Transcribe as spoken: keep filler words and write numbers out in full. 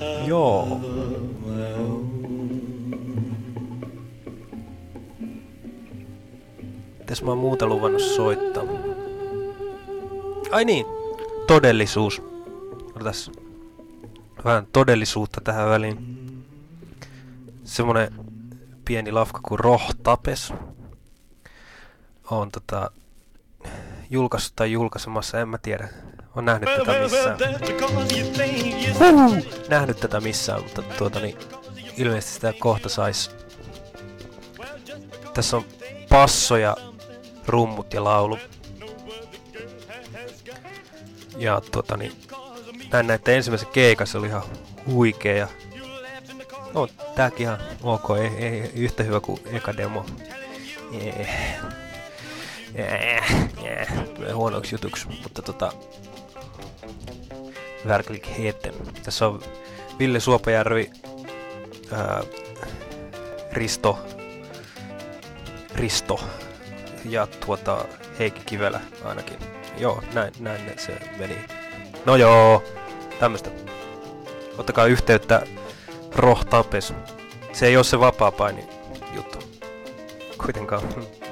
Joo. Mitäs mä oon muuta luvannut soittaa? Ai niin, todellisuus. Otas vähän todellisuutta tähän väliin. Semmonen pieni lafka kuin Rohtapes on tota julkaissut tai julkaisemassa, en mä tiedä. On nähnyt tätä missään. Huhhuh. Nähnyt tätä missään, mutta tuota niin ilmeisesti sitä kohta sais. Tässä on passo ja rummut ja laulu. Ja tuota niin näin näette ensimmäisen keikan, se oli ihan huikea ja no tääkin ihan ok, ei, ei yhtä hyvä kuin eka demo. Jee. Jee. Jee. Tulee huonoiksi jutuksi, mutta tota verkligheten. Tässä on Ville Suopajärvi, ää, Risto, Risto ja tuota Heikki Kivelä ainakin. Joo, näin, näin se meni. No joo, tämmöstä. Ottakaa yhteyttä Rohtapes. Se ei oo se vapaapaini juttu. Kuitenkaan.